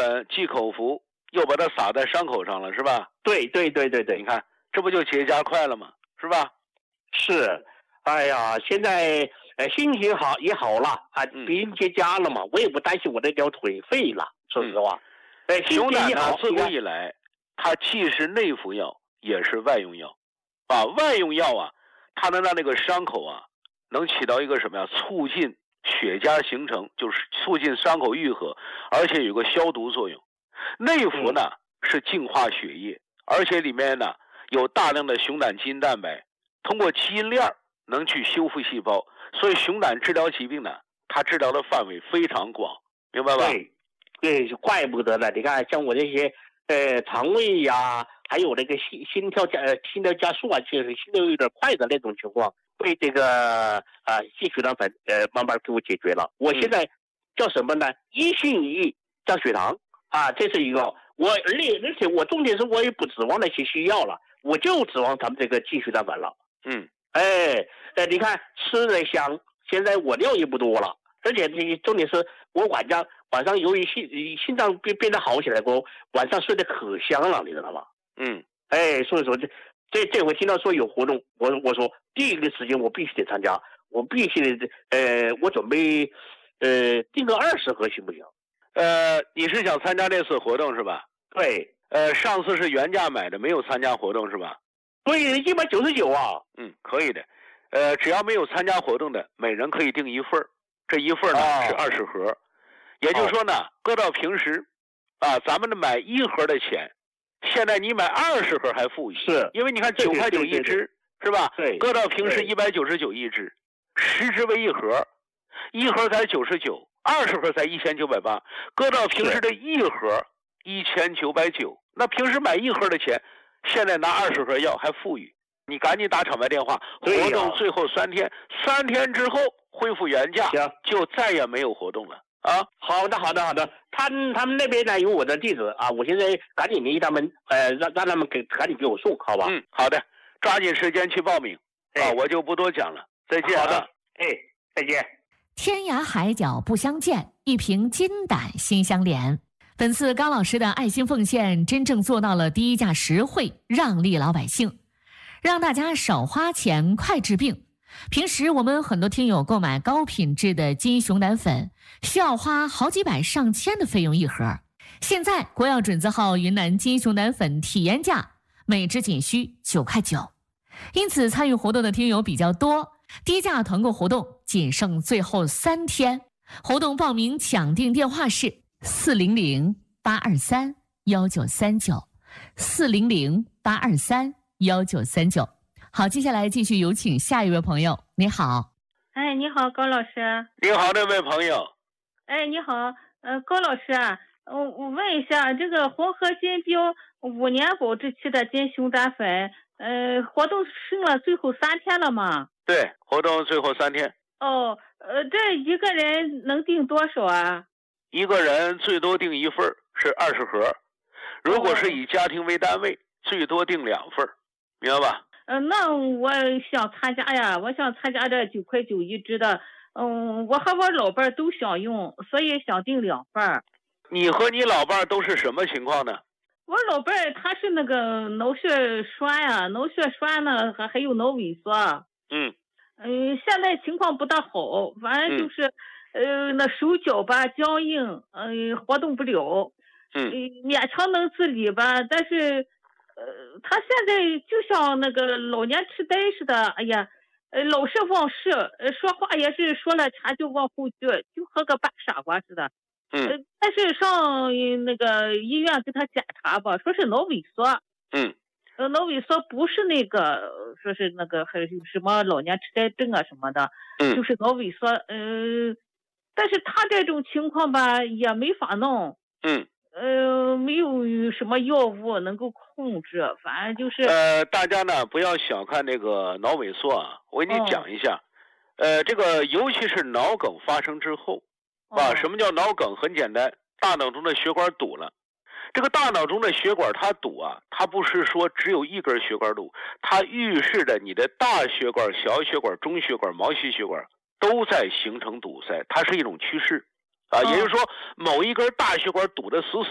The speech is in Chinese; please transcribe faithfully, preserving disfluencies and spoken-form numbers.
粉忌口服，又把它撒在伤口上了，是吧？ 对对对对对， 你看这不就结痂快了吗？是吧？ 是，哎呀，现在呃心情好也好了啊，别人结痂了嘛，我也不担心我那条腿废了，说实话。 哎、嗯，熊胆呢，自古以来，它既是内服药，也是外用药，啊，外用药啊，它能让那个伤口啊，能起到一个什么呀？促进血痂形成，就是促进伤口愈合，而且有个消毒作用。内服呢、嗯、是净化血液，而且里面呢有大量的熊胆基因蛋白，通过基因链能去修复细胞，所以熊胆治疗疾病呢，它治疗的范围非常广，明白吧？ 对，对，怪不得呢。你看，像我这些呃肠胃呀，还有那个心心跳加呃心跳加速啊，就是心跳有点快的那种情况，被这个啊低血糖粉呃慢慢给我解决了。我现在叫什么呢？嗯、一心一意降血糖啊，这是一个。我而且而且我重点是我也不指望那些西药了，我就指望咱们这个低血糖粉了。 嗯， 哎，哎，你看吃的香，现在我尿也不多了，而且这重点是我晚上晚上由于心心脏变变得好起来过后，晚上睡得可香了，你知道吗？ 嗯， 哎，所以说这这这回听到说有活动，我我说第一个时间我必须得参加，我必须得呃，我准备呃订个二十盒行不行？ 呃，你是想参加这次活动是吧？ 对， 呃，上次是原价买的，没有参加活动是吧？ 对，一百九十九啊。 嗯，可以的。呃，只要没有参加活动的，每人可以订一份，这一份呢、哦、是二十盒，也就是说呢，哦、搁到平时，啊，咱们的买一盒的钱，现在你买二十盒还富裕， 是因为你看九块九一支，是吧？ 对， 搁到平时一百九十九一支，十支为一盒，一盒才九十九，二十盒才一千九百八，搁到平时的一盒一千九百九，那平时买一盒的钱，现在拿二十盒药还富裕。你赶紧打场外电话，活动最后三天，三天之后恢复原价，就再也没有活动了啊！ 好的，好的，好的。他他们那边呢有我的地址啊，我现在赶紧联系他们，呃，让让他们给赶紧给我送，好吧？ 嗯，好的，抓紧时间去报名。啊，我就不多讲了，再见、啊。 好的，哎，再见。 天涯海角不相见，一瓶金胆心相连。本次高老师的爱心奉献，真正做到了低价实惠，让利老百姓。让大家少花钱快治病。平时我们很多听友购买高品质的金熊胆粉，需要花好几百上千的费用一盒。现在国药准字号云南金熊胆粉体验价每支仅需九块九，因此参与活动的听友比较多，低价团购活动仅剩最后三天。活动报名抢订电话是四零零八二三幺九三九，四零零八二三。幺九三九，好，接下来继续有请下一位朋友。你好， 哎，你好，高老师。 你好，这位朋友。 哎，你好，呃，高老师啊，我、呃、我问一下，这个红河金标五年保质期的金熊胆粉，呃，活动剩了最后三天了吗？ 对，活动最后三天。 哦，呃，这一个人能订多少啊？ 一个人最多订一份，是二十盒。如果是以家庭为单位，哦、最多订两份。明白吧？ 嗯、呃，那我想参加呀，我想参加这九块九一支的，嗯，我和我老伴都想用，所以想订两份。 你和你老伴都是什么情况呢？ 我老伴他是那个脑血栓呀、啊，脑血栓呢还还有脑萎缩。 嗯嗯，现在情况不大好，反正就是，嗯、呃，那手脚吧僵硬，嗯、呃，活动不了。 嗯， 呃、勉强能自理吧，但是。呃，他现在就像那个老年痴呆似的，哎呀，呃，老是忘事，呃，说话也是说了前就往后句，就和个大傻瓜似的。 嗯。 呃，但是上那个医院给他检查吧，说是脑萎缩。 嗯。 呃，脑萎缩不是那个，说是那个还有什么老年痴呆症啊什么的， 嗯， 就是脑萎缩。呃，但是他这种情况吧，也没法弄。 嗯。 呃，没有什么药物能够控制，反正就是呃，大家呢不要小看这个脑萎缩啊，我给你讲一下，哦、呃，这个尤其是脑梗发生之后，啊，哦、什么叫脑梗？很简单，大脑中的血管堵了。这个大脑中的血管它堵啊，它不是说只有一根血管堵，它预示着你的大血管、小血管、中血管、毛细血管都在形成堵塞，它是一种趋势。啊，也就是说，某一根大血管堵得死死。